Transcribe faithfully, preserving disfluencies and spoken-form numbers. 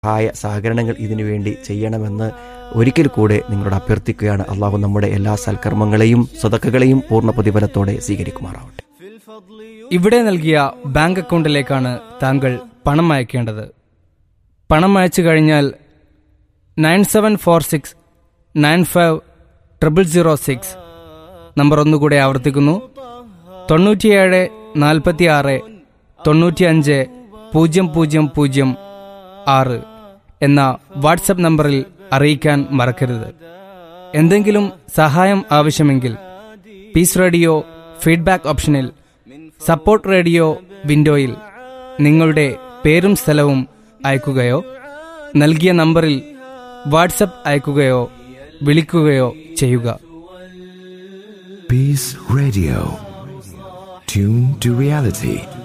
സഹായ സഹകരണങ്ങൾ ഇതിനു വേണ്ടി ചെയ്യണമെന്ന് ഒരിക്കൽ കൂടെ നിങ്ങളോട് അഭ്യർത്ഥിക്കുകയാണ്. അള്ളാഹു നമ്മുടെ എല്ലാ സൽക്കർമ്മങ്ങളെയും സ്വതക്കകളെയും പൂർണ്ണ പ്രതിഫലത്തോടെ സ്വീകരിക്കുമാറാവട്ടെ. ഇവിടെ നൽകിയ ബാങ്ക് അക്കൗണ്ടിലേക്കാണ് താങ്കൾ പണം അയക്കേണ്ടത്. പണം അയച്ചു കഴിഞ്ഞാൽ nine seven four six nine five triple zero six number ഒന്നുകൂടെ ആവർത്തിക്കുന്നു: തൊണ്ണൂറ്റിയേഴ് നാൽപ്പത്തി ആറ് തൊണ്ണൂറ്റി അഞ്ച് പൂജ്യം പൂജ്യം പൂജ്യം ആറ് എന്ന വാട്സപ്പ് നമ്പറിൽ അറിയിക്കാൻ മറക്കരുത്. എന്തെങ്കിലും സഹായം ആവശ്യമെങ്കിൽ പീസ് റേഡിയോ ഫീഡ്ബാക്ക് ഓപ്ഷനിൽ സപ്പോർട്ട് റേഡിയോ വിൻഡോയിൽ നിങ്ങളുടെ പേരും സ്ഥലവും അയക്കുകയോ നൽകിയ നമ്പറിൽ വാട്സപ്പ് അയക്കുകയോ വിളിക്കുകയോ ചെയ്യുക. Peace Radio. Tune to reality.